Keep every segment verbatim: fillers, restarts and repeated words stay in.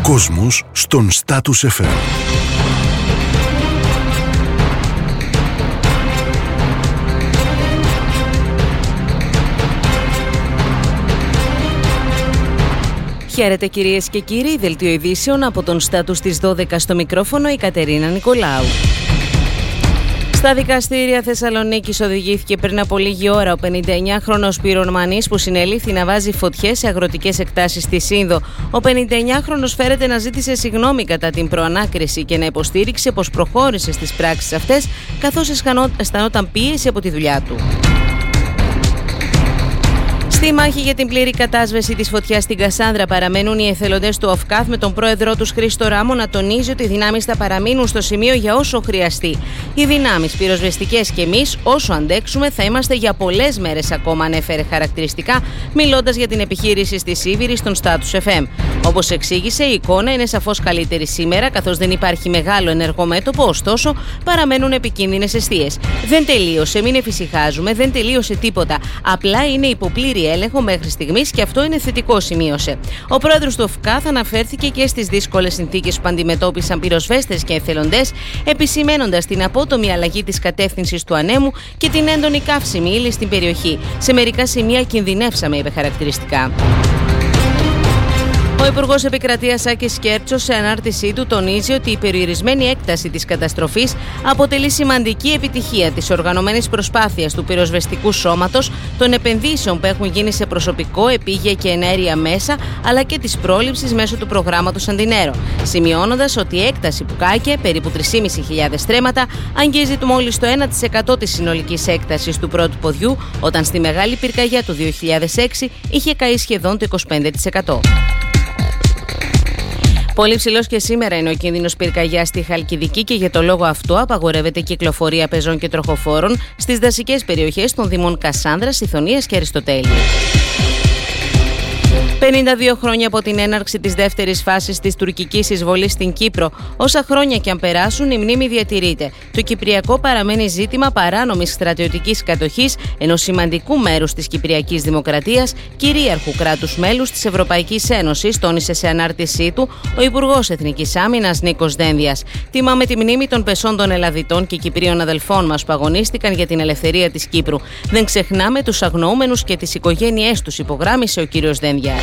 κόσμος στον Status εφ εμ. Χαίρετε κυρίες και κύριοι, δελτίο ειδήσεων από τον Status της δώδεκα στο μικρόφωνο η Κατερίνα Νικολάου. Στα δικαστήρια Θεσσαλονίκης οδηγήθηκε πριν από λίγη ώρα ο πενηνταεννιάχρονος πυρομανής που συνελήφθη να βάζει φωτιές σε αγροτικές εκτάσεις στη Σύνδο. Ο πενηνταεννιάχρονος φέρεται να ζήτησε συγγνώμη κατά την προανάκριση και να υποστήριξε πως προχώρησε στις πράξεις αυτές καθώς αισθανόταν πίεση από τη δουλειά του. Στη μάχη για την πλήρη κατάσβεση της φωτιάς στην Κασάνδρα παραμένουν οι εθελοντές του ΟΦΚΑΘ, με τον πρόεδρό τους Χρήστο Ράμο να τονίζει ότι οι δυνάμεις θα παραμείνουν στο σημείο για όσο χρειαστεί. Οι δυνάμεις πυροσβεστικές και εμείς, όσο αντέξουμε, θα είμαστε για πολλές μέρες ακόμα, ανέφερε χαρακτηριστικά, μιλώντας για την επιχείρηση στη Σίβηρη στον Status εφ εμ. Όπως εξήγησε, η εικόνα είναι σαφώς καλύτερη σήμερα, καθώς δεν υπάρχει μεγάλο ενεργό μέτωπο, ωστόσο παραμένουν επικίνδυνες εστίες. Δεν τελείωσε, μην εφησυχάζουμε, δεν τελείωσε τίποτα. Απλά είναι υποπλήρη έλεγχο μέχρι στιγμής και αυτό είναι θετικό, σημείωσε. Ο πρόεδρος του ΟΦΚΑΘ αναφέρθηκε και στις δύσκολες συνθήκες που αντιμετώπισαν πυροσβέστες και εθελοντές, επισημένοντας την απότομη αλλαγή της κατεύθυνσης του ανέμου και την έντονη καύσιμη ύλη στην περιοχή. Σε μερικά σημεία κινδυνεύσαμε, είπε χαρακτηριστικά. Ο Υπουργός Επικρατείας Άκης Κέρτσος, σε ανάρτησή του, τονίζει ότι η περιορισμένη έκταση της καταστροφής αποτελεί σημαντική επιτυχία της οργανωμένης προσπάθειας του πυροσβεστικού σώματος, των επενδύσεων που έχουν γίνει σε προσωπικό, επίγεια και εναέρια μέσα, αλλά και της πρόληψης μέσω του προγράμματος Αντινέρο. Σημειώνοντας ότι η έκταση που κάκε, περίπου τρεις χιλιάδες πεντακόσια στρέμματα, αγγίζει μόλις το ένα τοις εκατό της συνολικής έκτασης του πρώτου ποδιού, όταν στη μεγάλη πυρκαγιά του δύο χιλιάδες έξι είχε καεί σχεδόν το είκοσι πέντε τοις εκατό. Πολύ ψηλός και σήμερα είναι ο κίνδυνος πυρκαγιάς στη Χαλκιδική και για το λόγο αυτό απαγορεύεται κυκλοφορία πεζών και τροχοφόρων στις δασικές περιοχές των δήμων Κασάνδρας, Ιθωνίας και Αριστοτέλη. πενήντα δύο χρόνια από την έναρξη της δεύτερης φάσης της τουρκικής εισβολής στην Κύπρο, όσα χρόνια και αν περάσουν, η μνήμη διατηρείται. Το Κυπριακό παραμένει ζήτημα παράνομης στρατιωτικής κατοχής ενός σημαντικού μέρους της Κυπριακής Δημοκρατίας, κυρίαρχου κράτους μέλους της Ευρωπαϊκής Ένωσης, τόνισε σε ανάρτησή του ο Υπουργός Εθνικής Άμυνας Νίκος Δένδιας. Τιμάμε τη μνήμη των πεσόντων Ελλαδιτών και Κυπρίων αδελφών μας που αγωνίστηκαν για την ελευθερία της Κύπρου. Δεν ξεχνάμε τους αγνοούμενους και τις οικογένειές τους, υπογράμμισε ο κύριος Δένδιας.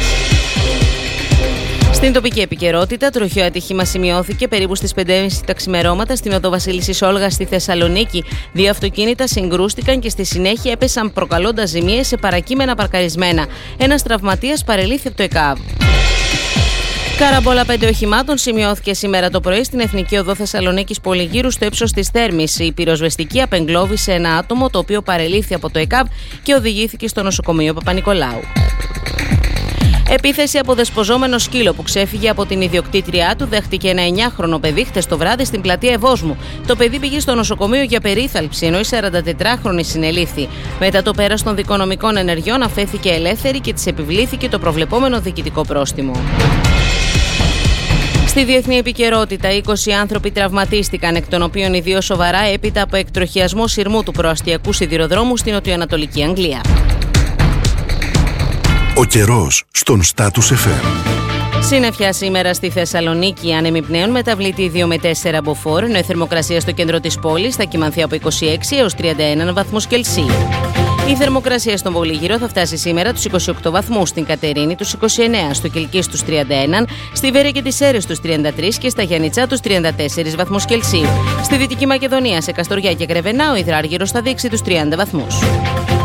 Στην τοπική επικαιρότητα, τροχαίο ατύχημα σημειώθηκε περίπου στις πέντε και μισή τα ξημερώματα στην οδό Βασίλισσης Όλγας στη Θεσσαλονίκη. Δύο αυτοκίνητα συγκρούστηκαν και στη συνέχεια έπεσαν, προκαλώντας ζημίες σε παρακείμενα παρκαρισμένα. Ένας τραυματίας παρελήφθη από το ΕΚΑΒ. Καραμπόλα πέντε οχημάτων σημειώθηκε σήμερα το πρωί στην Εθνική Οδό Θεσσαλονίκης Πολυγύρου στο ύψος της Θέρμης. Η πυροσβεστική απεγκλώβησε ένα άτομο, το οποίο παρελήφθη από το ΕΚΑΒ και οδηγήθηκε στο νοσοκομείο Παπα-Νικολάου. Επίθεση από δεσποζόμενο σκύλο που ξέφυγε από την ιδιοκτήτριά του δέχτηκε ένα εννιάχρονο παιδί χτες το βράδυ στην πλατεία Ευόσμου. Το παιδί πήγε στο νοσοκομείο για περίθαλψη, ενώ η σαραντατετράχρονη συνελήφθη. Μετά το πέρας των δικονομικών ενεργειών αφέθηκε ελεύθερη και της επιβλήθηκε το προβλεπόμενο διοικητικό πρόστιμο. Στη διεθνή επικαιρότητα, είκοσι άνθρωποι τραυματίστηκαν, εκ των οποίων οι δύο σοβαρά έπειτα από εκτροχιασμό σειρμού του προαστιακού σιδηροδρόμου στην νοτιοανατολική Αγγλία. Ο καιρός στον Status εφ εμ. Συννεφιά σήμερα στη Θεσσαλονίκη, άνεμοι πνέων, μεταβλητή δύο με τέσσερα μποφόρ, ενώ η θερμοκρασία στο κέντρο της πόλης θα κυμανθεί από είκοσι έξι έως τριάντα ένα βαθμούς Κελσίου. Η θερμοκρασία στον Πολύγυρο θα φτάσει σήμερα τους είκοσι οκτώ βαθμούς, στην Κατερίνη τους είκοσι εννέα, στο Κιλκής τους τριάντα ένα, στη Βέρεια και τις Σέρρες τους τριάντα τρία και στα Γιαννιτσά τους τριάντα τέσσερα βαθμούς Κελσίου. Στη Δυτική Μακεδονία, σε Καστοριά και Κρεβενά, ο υδράργυρος θα δείξει τους τριάντα βαθμούς.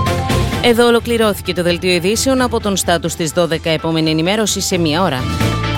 Εδώ ολοκληρώθηκε το δελτίο ειδήσεων από τον Status της δώδεκα. Επόμενη ενημέρωση σε μία ώρα.